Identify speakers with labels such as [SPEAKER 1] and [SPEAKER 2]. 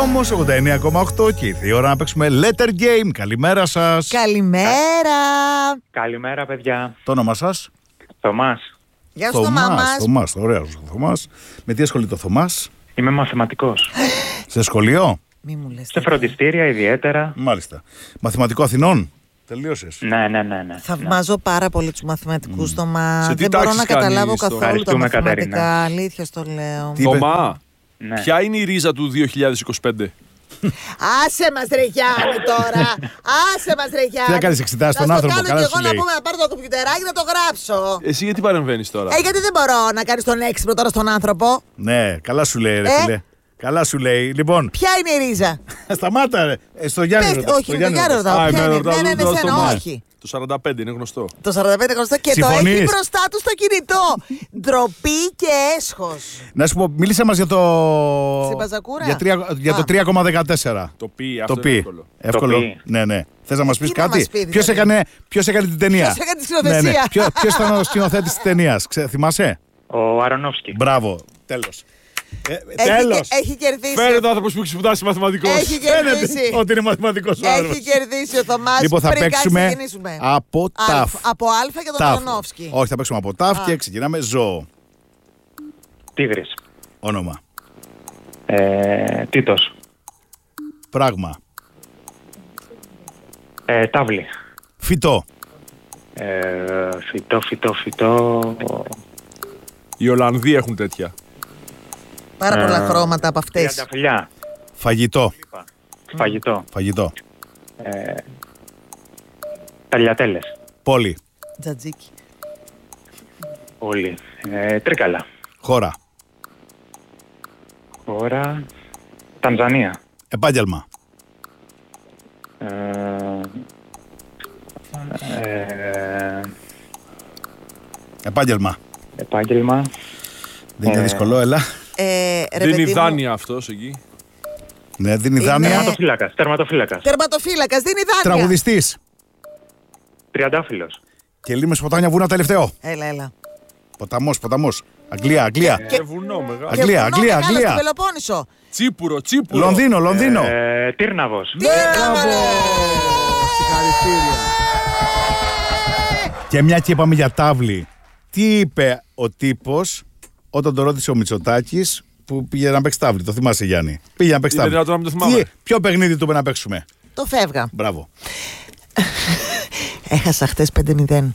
[SPEAKER 1] όμως 89,8 και ήρθε η ώρα να παίξουμε Letter Game. Καλημέρα σας.
[SPEAKER 2] Καλημέρα.
[SPEAKER 3] Καλημέρα, παιδιά.
[SPEAKER 1] Το όνομα σας?
[SPEAKER 3] Θωμάς.
[SPEAKER 2] Γεια σου, Θωμάς.
[SPEAKER 1] Θωμάς, ωραίος ο Θωμάς. Με τι ασχολείται ο Θωμάς?
[SPEAKER 3] Είμαι μαθηματικός.
[SPEAKER 1] Σε σχολείο?
[SPEAKER 2] Μη μου λες.
[SPEAKER 3] Σε φροντιστήρια ιδιαίτερα.
[SPEAKER 1] Μάλιστα. Μαθηματικό Αθηνών? Τελείωσες?
[SPEAKER 3] Ναι.
[SPEAKER 2] Θαυμάζω πάρα πολύ τους μαθηματικούς, Θωμά.
[SPEAKER 4] Σε τι
[SPEAKER 2] Δεν μπορώ να
[SPEAKER 4] τάξεις
[SPEAKER 2] καταλάβω
[SPEAKER 4] κάνεις
[SPEAKER 2] καθόλου
[SPEAKER 4] τώρα?
[SPEAKER 2] τα
[SPEAKER 3] Ευχαριστούμε,
[SPEAKER 2] μαθηματικά.
[SPEAKER 3] Κατερίνα.
[SPEAKER 2] Αλήθεια στο λέω.
[SPEAKER 1] Τι είπε?
[SPEAKER 4] Θωμά,
[SPEAKER 3] Ναι.
[SPEAKER 4] ποια είναι η ρίζα του 2025?
[SPEAKER 2] Άσε μας ρε Γιάννη τώρα. Άσε μας ρε Γιάννη.
[SPEAKER 1] Τι να κάνεις, εξετάσεις τον άνθρωπο?
[SPEAKER 2] Να
[SPEAKER 1] Καλά
[SPEAKER 2] και
[SPEAKER 1] σου
[SPEAKER 2] εγώ να
[SPEAKER 1] λέει.
[SPEAKER 2] πούμε να πάρω το κομπιουτεράκι να το γράψω.
[SPEAKER 4] Εσύ γιατί παρεμβαίνεις τώρα?
[SPEAKER 2] Γιατί δεν μπορώ να κάνεις τον έξυπνο τώρα στον άνθρωπο.
[SPEAKER 1] Ναι, καλά σου λέει ρε φίλε. Καλά σου λέει. Λοιπόν,
[SPEAKER 2] Ποια είναι η ρίζα?
[SPEAKER 1] σταμάτα ρε. Στο Γιάννη
[SPEAKER 2] Πες,
[SPEAKER 1] ρωτά,
[SPEAKER 2] όχι,
[SPEAKER 1] στο
[SPEAKER 2] με τον
[SPEAKER 1] Γιάννη
[SPEAKER 2] Γιάννη
[SPEAKER 1] ρωτά.
[SPEAKER 2] ρωτάω.
[SPEAKER 4] Α,
[SPEAKER 2] Ποια
[SPEAKER 4] εμένα
[SPEAKER 2] είναι?
[SPEAKER 4] ρωτάω,
[SPEAKER 2] Ναι,
[SPEAKER 4] ρωτάω στο
[SPEAKER 2] σένα,
[SPEAKER 4] Μάρ.
[SPEAKER 2] όχι.
[SPEAKER 4] Το 45 είναι γνωστό.
[SPEAKER 2] Το 45 γνωστό και το
[SPEAKER 1] Συμφωνείς?
[SPEAKER 2] έχει μπροστά του στο κινητό. Ντροπή και έσχος.
[SPEAKER 1] Να σου πω, μίλησε μας για το.
[SPEAKER 2] Στην Παζακούρα?
[SPEAKER 1] Για το 3,14.
[SPEAKER 4] Το πει,
[SPEAKER 1] Το
[SPEAKER 4] αυτό
[SPEAKER 1] πει.
[SPEAKER 4] είναι εύκολο.
[SPEAKER 1] Εύκολο.
[SPEAKER 3] Το πει.
[SPEAKER 1] Ναι. Θες να μας πεις
[SPEAKER 2] Τι να
[SPEAKER 1] κάτι?
[SPEAKER 2] μας πει,
[SPEAKER 1] Ποιος
[SPEAKER 2] δηλαδή?
[SPEAKER 1] έκανε την ταινία?
[SPEAKER 2] Ποιος έκανε τη σκηνοθεσία?
[SPEAKER 1] Ποιος ήταν ο σκηνοθέτης της ταινίας? Θυμάσαι?
[SPEAKER 3] Ο Αρονόφσκι.
[SPEAKER 1] Μπράβο. Τέλος. Τέλος.
[SPEAKER 2] Έχει κερδίσει.
[SPEAKER 4] Φέρε το άνθρωπος που έχει σπουδάσει μαθηματικός.
[SPEAKER 2] Έχει
[SPEAKER 1] Φαίνεται
[SPEAKER 2] κερδίσει.
[SPEAKER 1] ότι είναι μαθηματικός ο άνθρωπος.
[SPEAKER 2] Έχει κερδίσει ο Θωμάς.
[SPEAKER 1] Λοιπόν, θα
[SPEAKER 2] πριν καν
[SPEAKER 1] παίξουμε
[SPEAKER 2] ξεκινήσουμε.
[SPEAKER 1] από ταφ.
[SPEAKER 2] Από Α για τον
[SPEAKER 1] Ταφ.
[SPEAKER 2] Αρονόφσκι.
[SPEAKER 1] Όχι, θα παίξουμε από ταφ
[SPEAKER 2] Α.
[SPEAKER 1] και ξεκινάμε ζώο.
[SPEAKER 3] Τίγρης.
[SPEAKER 1] Όνομα.
[SPEAKER 3] Τίτος.
[SPEAKER 1] Πράγμα.
[SPEAKER 3] Τάβλη.
[SPEAKER 1] Φυτό.
[SPEAKER 3] Φυτό.
[SPEAKER 4] Οι Ολλανδοί έχουν τέτοια.
[SPEAKER 2] Πάρα πολλά χρώματα από αυτές.
[SPEAKER 3] Τριανταφυλλιά.
[SPEAKER 1] Φαγητό.
[SPEAKER 3] Φαγητό. Ταλιατέλες.
[SPEAKER 1] Πόλη.
[SPEAKER 2] Τζατζίκι.
[SPEAKER 3] Όλοι. Τρίκαλα.
[SPEAKER 1] Χώρα.
[SPEAKER 3] Χώρα. Τανζανία.
[SPEAKER 1] Επάγγελμα. Επάγγελμα.
[SPEAKER 3] Επάγγελμα.
[SPEAKER 1] Δεν είναι δύσκολο, έλα.
[SPEAKER 2] Ρε
[SPEAKER 4] Δίνει
[SPEAKER 2] παιδί μου,
[SPEAKER 4] δάνεια αυτός εκεί.
[SPEAKER 1] Ναι, δίνει
[SPEAKER 2] Είναι-
[SPEAKER 1] δάνεια.
[SPEAKER 3] Τερματοφύλακας.
[SPEAKER 2] τερματοφύλακας, δίνει δάνεια.
[SPEAKER 1] Τραγουδιστής.
[SPEAKER 3] Τριαντάφυλλος.
[SPEAKER 1] Και λίμνες, ποτάμια, βούνα, τελευταίο.
[SPEAKER 2] Έλα.
[SPEAKER 1] Ποταμός. Αγγλία.
[SPEAKER 4] Βουνό μεγάλο.
[SPEAKER 2] Και
[SPEAKER 1] Αγγλία,
[SPEAKER 2] βουνό
[SPEAKER 1] Αγγλία,
[SPEAKER 2] μεγάλο
[SPEAKER 1] Αγγλία.
[SPEAKER 2] στην Πελοπόννησο.
[SPEAKER 4] Τσίπουρο.
[SPEAKER 1] Λονδίνο.
[SPEAKER 3] Τύρναβος.
[SPEAKER 2] Τι έκαμε, ρε!
[SPEAKER 4] Συγχαρητήρια.
[SPEAKER 1] Και μια και είπαμε για τάβλη. Τι είπε ο τύπος όταν το ρώτησε ο Μητσοτάκης που πήγε να παίξει τάβλη? Το θυμάσαι, Γιάννη? Πήγε να παίξει
[SPEAKER 4] Είναι
[SPEAKER 1] τάβλη.
[SPEAKER 4] δυνατόν να μην το θυμάμαι?
[SPEAKER 1] Ποιο παιχνίδι του είπε να παίξουμε?
[SPEAKER 2] Το φεύγα.
[SPEAKER 1] Μπράβο.
[SPEAKER 2] Έχασα χτες 5-0.